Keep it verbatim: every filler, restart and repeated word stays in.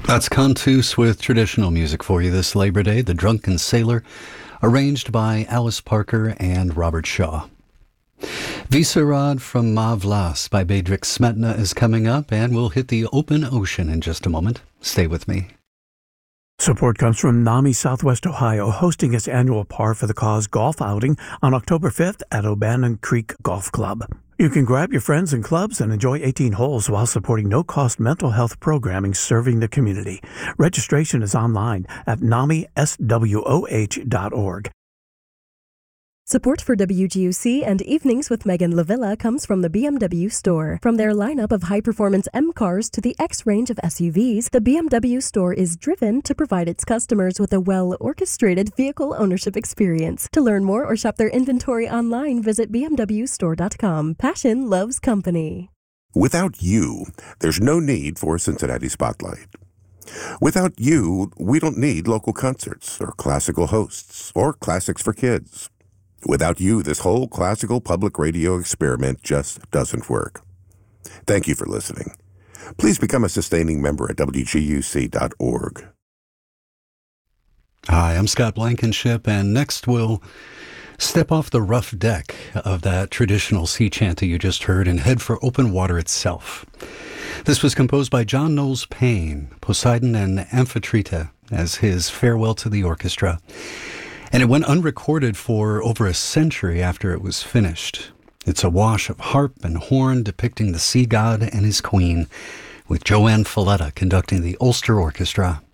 That's Cantus with traditional music for you this Labor Day, The Drunken Sailor, arranged by Alice Parker and Robert Shaw. Visarad from Ma Vlas by Bedřich Smetana is coming up, and we'll hit the open ocean in just a moment. Stay with me. Support comes from NAMI Southwest Ohio, hosting its annual Par for the Cause golf outing on October fifth at O'Bannon Creek Golf Club. You can grab your friends and clubs and enjoy eighteen holes while supporting no-cost mental health programming serving the community. Registration is online at nami s w o h dot org. Support for W G U C and Evenings with Megan Lavilla comes from the B M W store. From their lineup of high-performance M cars to the X range of S U Vs, the B M W store is driven to provide its customers with a well-orchestrated vehicle ownership experience. To learn more or shop their inventory online, visit b m w store dot com. Passion loves company. Without you, there's no need for a Cincinnati Spotlight. Without you, we don't need local concerts or classical hosts or classics for kids. Without you, this whole classical public radio experiment just doesn't work. Thank you for listening. Please become a sustaining member at w g u c dot org. Hi, I'm Scott Blankenship, and next we'll step off the rough deck of that traditional sea chant that you just heard and head for open water itself. This was composed by John Knowles Payne, Poseidon and Amphitrite, as his farewell to the orchestra. And it went unrecorded for over a century after it was finished. It's a wash of harp and horn depicting the sea god and his queen, with Joanne Falletta conducting the Ulster Orchestra.